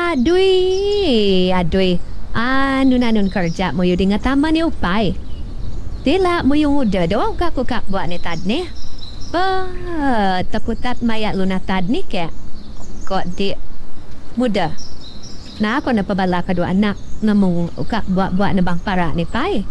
Aduy. Ano na nun kerja mo yung nga tama ni upay. Tila mo yung uda daw kakukak buat ni tadni. Takutat mayat lunatad ni ke. Kok di muda. Na ako napabala ka do anak na mong ukak buat na bang para ni pay.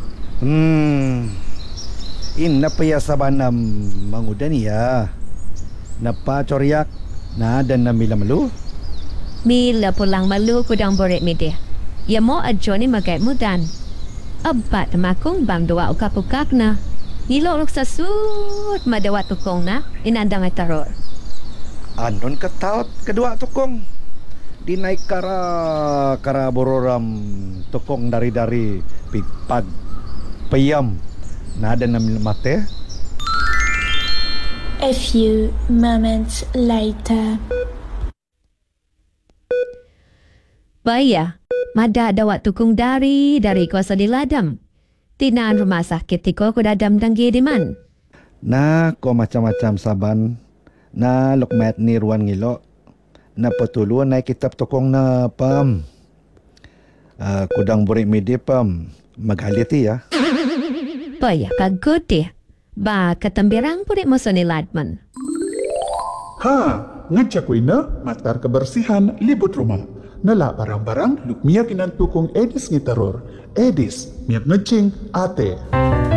Inapaya sa banam manguda niya. Napacoryak na dan na milamalu. Mila pulang malu kudang boret mi dia. Ya mo adjo ni magay mudan. Abat makong bang dua ukak-ukak na. Nilolok sa sud madawat tukong na inandang ay taror. Anon kataot kedua tukong. Dinay kara bororam tukong dari pigpag payam na dan na mate. A few moments later. Baya, madadawat tukong dari ko sa diladam. Tinaan rumah sakit tiko ko dadam danggi di man. Na ko macam-macam saban na lukmet ni ruan ngilo na patuluan na kitab tukong na pam. Kudang burik midi pam maghaliti ya. Baya, kaguti. Ba, katambirang purit mo sa niladman. Ha, ngadya ko ina, matar kebersihan libut rumah. Nala barang-barang lukmia kinantukong edis ngitaror. Edis, miyak ngecing ate.